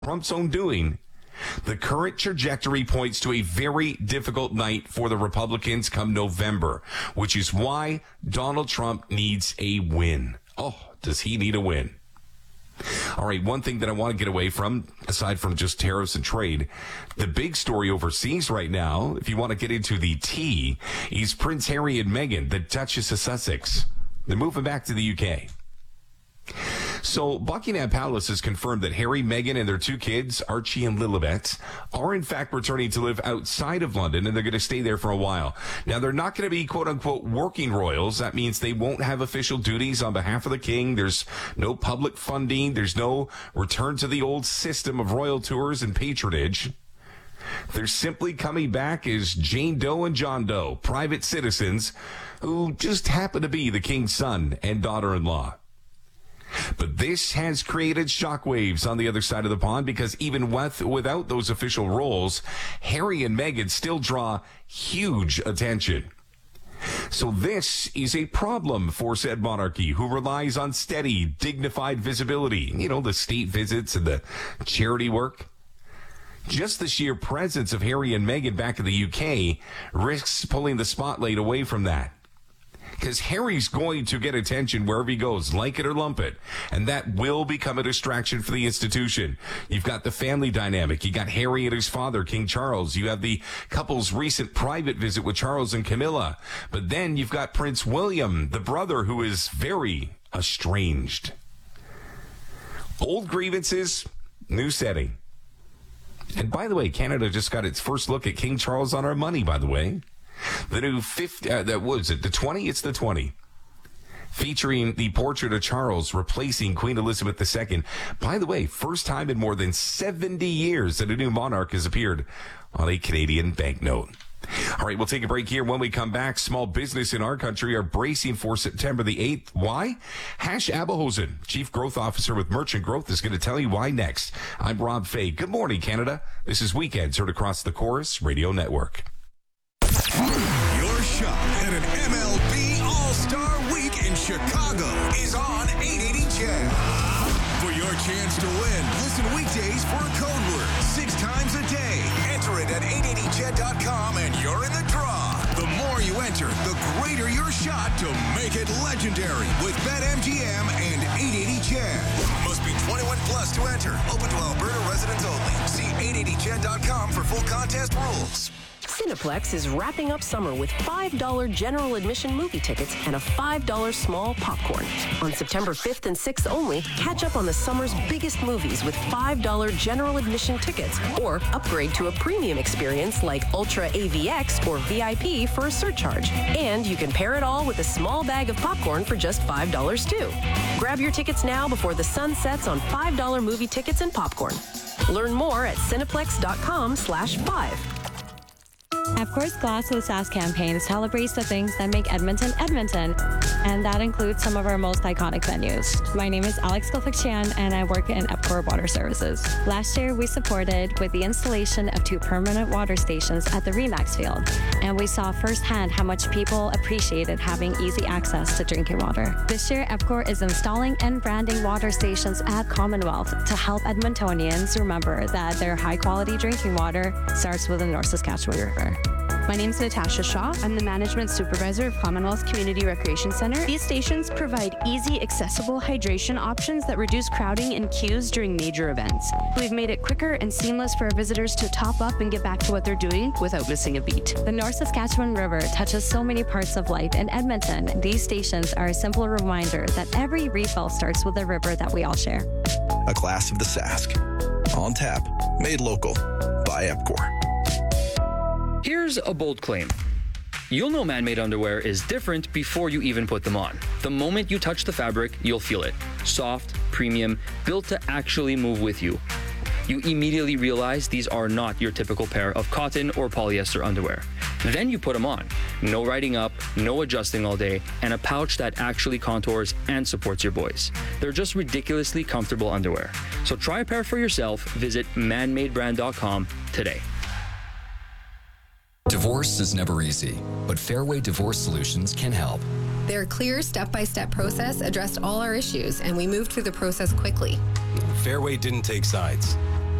Trump's own doing, the current trajectory points to a very difficult night for the Republicans come November, which is why Donald Trump needs a win. Oh, does he need a win? All right, one thing that I want to get away from, aside from just tariffs and trade, the big story overseas right now, if you want to get into the tea, is Prince Harry and Meghan, the Duchess of Sussex. They're moving back to the UK. So Buckingham Palace has confirmed that Harry, Meghan, and their two kids, Archie and Lilibet, are in fact returning to live outside of London, and they're going to stay there for a while. Now, they're not going to be quote-unquote working royals. That means they won't have official duties on behalf of the king. There's no public funding. There's no return to the old system of royal tours and patronage. They're simply coming back as Jane Doe and John Doe, private citizens who just happen to be the king's son and daughter-in-law. But this has created shockwaves on the other side of the pond because even without those official roles, Harry and Meghan still draw huge attention. So this is a problem for said monarchy, who relies on steady, dignified visibility. You know, the state visits and the charity work. Just the sheer presence of Harry and Meghan back in the UK risks pulling the spotlight away from that. Because Harry's going to get attention wherever he goes, like it or lump it. And that will become a distraction for the institution. You've got the family dynamic. You got Harry and his father, King Charles. You have the couple's recent private visit with Charles and Camilla. But then you've got Prince William, the brother, who is very estranged. Old grievances, new setting. And by the way, Canada just got its first look at King Charles on our money, by the way. The new 50, what is it, the 20? It's the 20. Featuring the portrait of Charles replacing Queen Elizabeth II. By the way, first time in more than 70 years that a new monarch has appeared on a Canadian banknote. All right, we'll take a break here. When we come back, small business in our country are bracing for September the 8th. Why? Hash Abehosen, Chief Growth Officer with Merchant Growth, is going to tell you why next. I'm Rob Fay. Good morning, Canada. This is Weekends, heard across the Chorus Radio Network. Your shot at an MLB All-Star Week in Chicago is on 880 CHED. For your chance to win, listen weekdays for a code word 6 times a day. Enter it at 880ched.com and you're in the draw. The more you enter, the greater your shot to make it legendary with BetMGM and 880 CHED. Must be 21 plus to enter. Open to Alberta residents only. See 880ched.com for full contest rules. Cineplex is wrapping up summer with $5 general admission movie tickets and a $5 small popcorn. On September 5th and 6th only, catch up on the summer's biggest movies with $5 general admission tickets or upgrade to a premium experience like Ultra AVX or VIP for a surcharge. And you can pair it all with a small bag of popcorn for just $5 too. Grab your tickets now before the sun sets on $5 movie tickets and popcorn. Learn more at cineplex.com/5. EPCOR's Glass with Sass campaign celebrates the things that make Edmonton, Edmonton, and that includes some of our most iconic venues. My name is Alex Gilfick-Chan, and I work in EPCOR Water Services. Last year, we supported with the installation of 2 permanent water stations at the Remax Field, and we saw firsthand how much people appreciated having easy access to drinking water. This year, EPCOR is installing and branding water stations at Commonwealth to help Edmontonians remember that their high-quality drinking water starts with the North Saskatchewan River. My name is Natasha Shaw. I'm the Management Supervisor of Commonwealth Community Recreation Center. These stations provide easy, accessible hydration options that reduce crowding and queues during major events. We've made it quicker and seamless for our visitors to top up and get back to what they're doing without missing a beat. The North Saskatchewan River touches so many parts of life in Edmonton. These stations are a simple reminder that every refill starts with the river that we all share. A glass of the Sask. On tap. Made local. By EPCOR. Here's a bold claim. You'll know man-made underwear is different before you even put them on. The moment you touch the fabric, you'll feel it. Soft, premium, built to actually move with you. You immediately realize these are not your typical pair of cotton or polyester underwear. Then you put them on. No riding up, no adjusting all day, and a pouch that actually contours and supports your boys. They're just ridiculously comfortable underwear. So try a pair for yourself. Visit manmadebrand.com today. Divorce is never easy, but Fairway Divorce Solutions can help. Their clear step-by-step process addressed all our issues, and we moved through the process quickly. Fairway didn't take sides.